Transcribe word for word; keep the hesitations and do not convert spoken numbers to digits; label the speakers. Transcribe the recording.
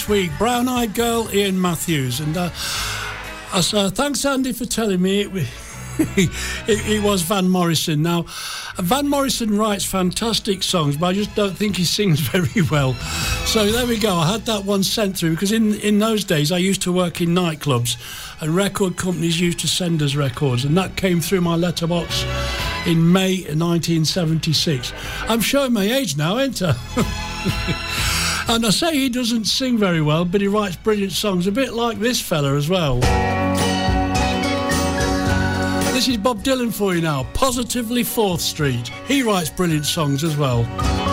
Speaker 1: week. Brown Eyed Girl, Ian Matthews. And uh, uh, so thanks, Andy, for telling me it, it, it was Van Morrison. Now, Van Morrison writes fantastic songs, but I just don't think he sings very well. So there we go. I had that one sent through because in, in those days I used to work in nightclubs and record companies used to send us records, and that came through my letterbox in May nineteen seventy-six. I'm showing my age now, ain't I? And I say he doesn't sing very well, but he writes brilliant songs, a bit like this fella as well. This is Bob Dylan for you now, Positively fourth Street. He writes brilliant songs as well.